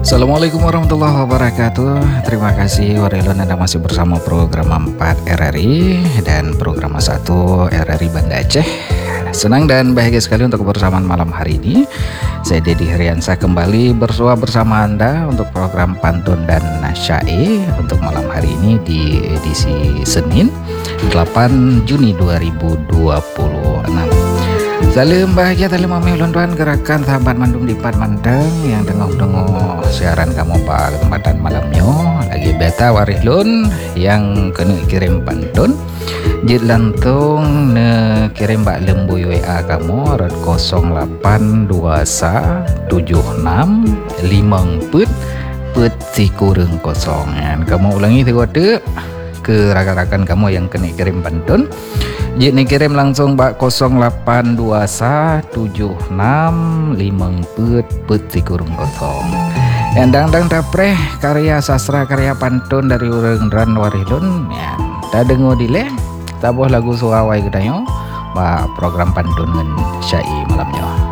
Assalamualaikum warahmatullahi wabarakatuh. Terima kasih Warilon Anda masih bersama program 4 RRI dan program 1 RRI Banda Aceh. Senang dan bahagia sekali untuk kebersamaan malam hari ini. Saya Dedi Heriansah kembali bersua bersama Anda untuk program Pantun dan Syair untuk malam hari ini di edisi Senin 8 Juni 2026. Salam bahagia tali mami ulun gerakan sahabat mandum di Pat Manteng yang tengah-tengah siaran kamu pak kesempatan malamnya lagi beta Warilon yang kena kirim pantun jid lantung ne kirim bak lembu WA kamu rad 082176 put si kurang kosong dan kamu ulangi tiga ke rakan-rakan kamu yang kena kirim pantun. Jika ni kirim langsung bak 082176 put si kurung kosong. Endang-dang dapreh karya sastra karya pantun dari urang ran Warilon ya. Tak dengar dile, tabuh lagu surawai kedayo bak program pantun dengan syai malamnya.